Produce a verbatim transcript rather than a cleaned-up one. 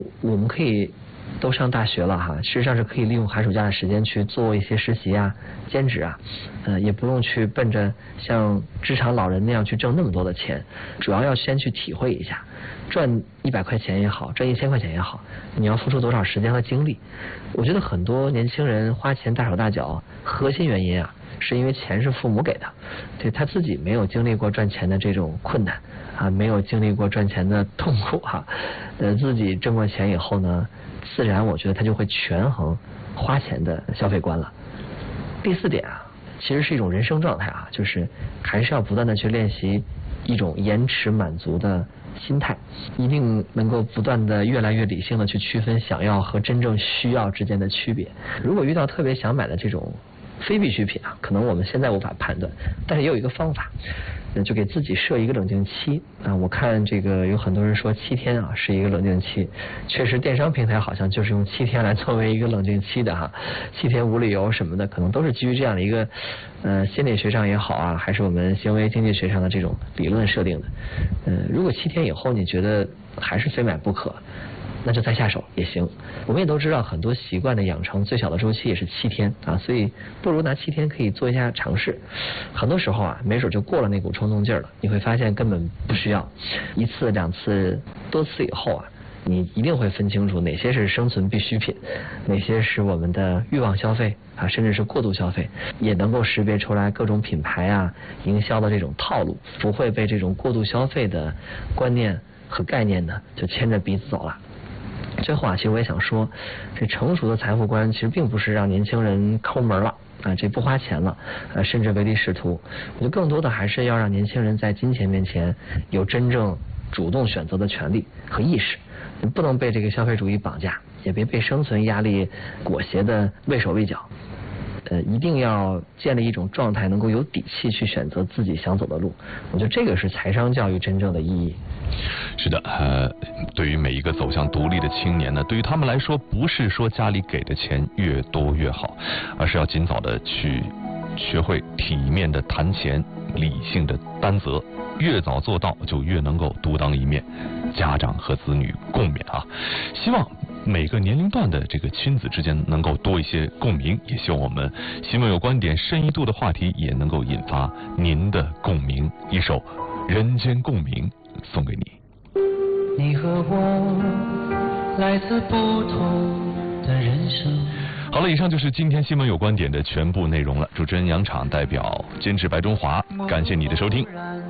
我们可以都上大学了哈，事实上是可以利用寒暑假的时间去做一些实习啊、兼职啊，呃，也不用去奔着像职场老人那样去挣那么多的钱，主要要先去体会一下，赚一百块钱也好，赚一千块钱也好，你要付出多少时间和精力。我觉得很多年轻人花钱大手大脚，核心原因啊，是因为钱是父母给的，对他自己没有经历过赚钱的这种困难啊，没有经历过赚钱的痛苦哈，呃，自己挣过钱以后呢，自然我觉得他就会权衡花钱的消费观了。第四点啊，其实是一种人生状态啊，就是还是要不断的去练习一种延迟满足的心态，一定能够不断的越来越理性的去区分想要和真正需要之间的区别。如果遇到特别想买的这种非必需品啊，可能我们现在无法判断，但是也有一个方法，就给自己设一个冷静期啊。我看这个有很多人说七天啊是一个冷静期，确实电商平台好像就是用七天来作为一个冷静期的哈，七天无理由什么的，可能都是基于这样的一个呃心理学上也好啊，还是我们行为经济学上的这种理论设定的。呃，如果七天以后你觉得还是非买不可，那就再下手也行。我们也都知道很多习惯的养成最小的周期也是七天啊，所以不如拿七天可以做一下尝试。很多时候啊，没准就过了那股冲动劲儿了，你会发现根本不需要。一次两次多次以后啊，你一定会分清楚哪些是生存必需品，哪些是我们的欲望消费啊，甚至是过度消费，也能够识别出来各种品牌啊营销的这种套路，不会被这种过度消费的观念和概念呢就牵着鼻子走了。最后啊，其实我也想说，这成熟的财富观其实并不是让年轻人抠门了啊，这不花钱了，呃，甚至唯利是图。我觉得更多的还是要让年轻人在金钱面前有真正主动选择的权利和意识，你不能被这个消费主义绑架，也别被生存压力裹挟的畏手畏脚。呃，一定要建立一种状态，能够有底气去选择自己想走的路。我觉得这个是财商教育真正的意义。 是的，呃，对于每一个走向独立的青年呢，对于他们来说，不是说家里给的钱越多越好，而是要尽早的去学会体面的谈钱，理性的担责，越早做到就越能够独当一面，家长和子女共勉啊！希望每个年龄段的这个亲子之间能够多一些共鸣，也希望我们新闻有观点深一度的话题也能够引发您的共鸣。一首《人间共鸣》送给你。 你和我来自不同的人生。 好了，以上就是今天新闻有观点的全部内容了。主持人杨昶代表监制白中华，感谢你的收听。